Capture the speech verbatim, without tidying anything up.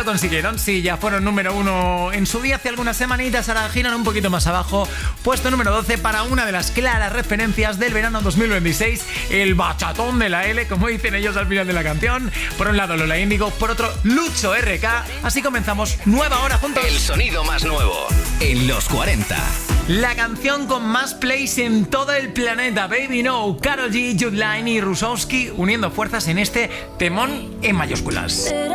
consiguieron. Sí, ya fueron número uno en su día hace algunas semanitas. Ahora giran un poquito más abajo. Puesto número doce para una de las claras referencias del verano dos mil veintiséis. El bachatón de la L, como dicen ellos al final de la canción. Por un lado Lola Índigo, por otro Lucho R K. Así comenzamos nueva hora juntos. El sonido más nuevo en los cuarenta. La canción con más plays en todo el planeta, Baby No, Karol G, Jude Line y Rusowski uniendo fuerzas en este temón en mayúsculas.